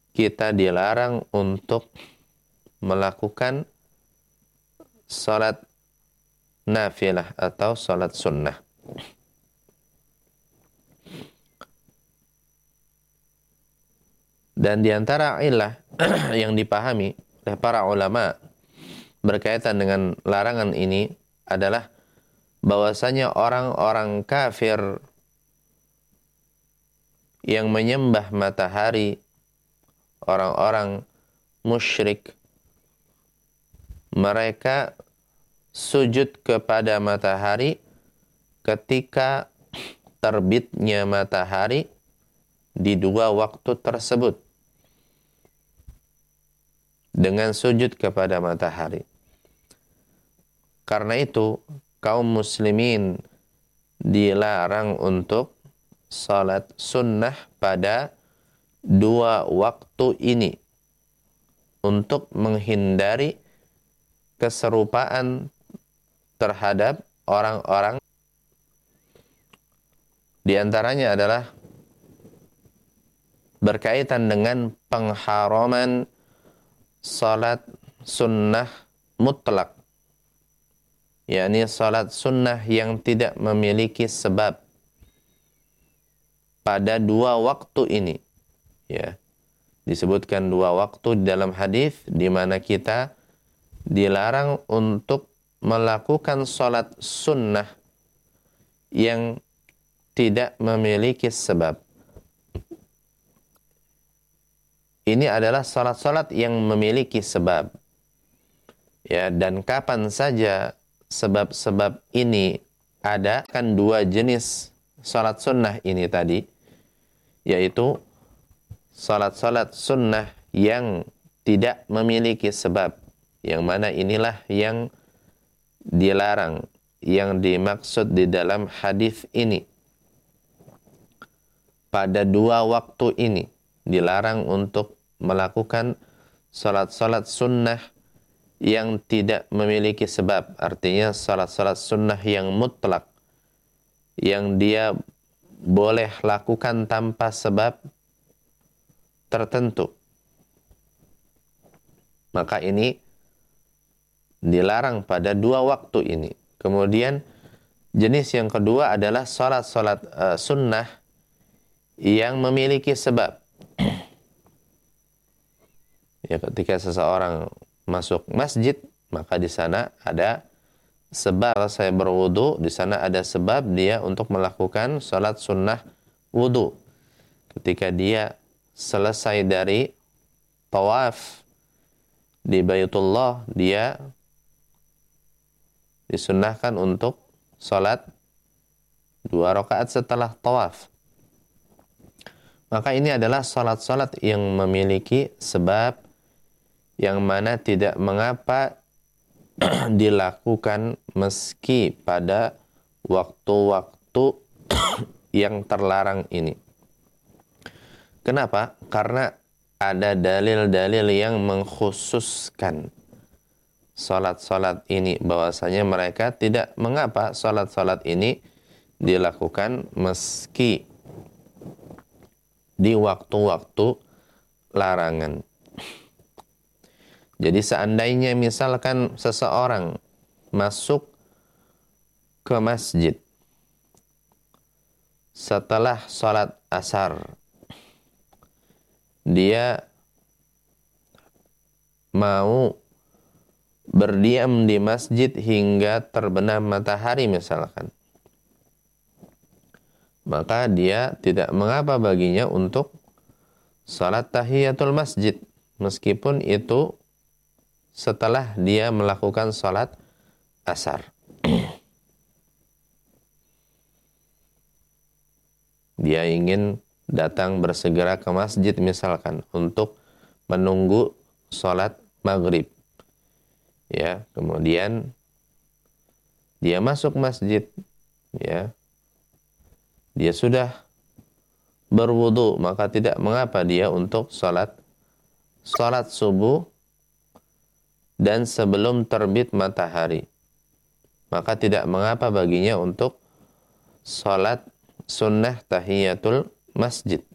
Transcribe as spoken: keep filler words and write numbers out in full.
kita dilarang untuk melakukan salat nafilah atau salat sunnah. Dan di antara ilah yang dipahami oleh para ulama berkaitan dengan larangan ini adalah bahwasanya orang-orang kafir yang menyembah matahari, orang-orang musyrik, mereka sujud kepada matahari ketika terbitnya matahari di dua waktu tersebut, dengan sujud kepada matahari. Karena itu kaum muslimin dilarang untuk salat sunnah pada dua waktu ini untuk menghindari keserupaan terhadap orang-orang. Di antaranya adalah berkaitan dengan pengharaman salat sunnah mutlak, yakni salat sunnah yang tidak memiliki sebab pada dua waktu ini. Ya, disebutkan dua waktu di dalam hadis di mana kita dilarang untuk melakukan salat sunnah yang tidak memiliki sebab. Ini adalah salat-salat yang memiliki sebab. Ya, dan kapan saja sebab-sebab ini ada, kan dua jenis salat sunnah ini tadi, yaitu salat-salat sunnah yang tidak memiliki sebab, yang mana inilah yang dilarang, yang dimaksud di dalam hadis ini. Pada dua waktu ini dilarang untuk melakukan salat-salat sunnah yang tidak memiliki sebab, artinya salat-salat sunnah yang mutlak, yang dia boleh lakukan tanpa sebab tertentu. Maka ini dilarang pada dua waktu ini. Kemudian jenis yang kedua adalah salat-salat uh, sunnah yang memiliki sebab. Ya, ketika seseorang masuk masjid, maka di sana ada sebab. Saya berwudu, di sana ada sebab dia untuk melakukan salat sunnah wudu. Ketika dia selesai dari tawaf di Baitullah, dia disunnahkan untuk salat dua rakaat setelah tawaf. Maka ini adalah salat-salat yang memiliki sebab, yang mana tidak mengapa dilakukan meski pada waktu-waktu yang terlarang ini. Kenapa? Karena ada dalil-dalil yang mengkhususkan salat-salat ini, bahwasanya mereka tidak mengapa salat-salat ini dilakukan meski di waktu-waktu larangan. Jadi seandainya misalkan seseorang masuk ke masjid setelah salat asar, dia mau berdiam di masjid hingga terbenam matahari misalkan, maka dia tidak mengapa baginya untuk salat tahiyatul masjid, meskipun itu setelah dia melakukan salat asar. Dia ingin datang bersegera ke masjid misalkan untuk menunggu salat maghrib. Ya, kemudian dia masuk masjid, ya. Dia sudah berwudu, maka tidak mengapa dia untuk salat salat subuh dan sebelum terbit matahari. Maka tidak mengapa baginya untuk salat sunnah tahiyatul masjid.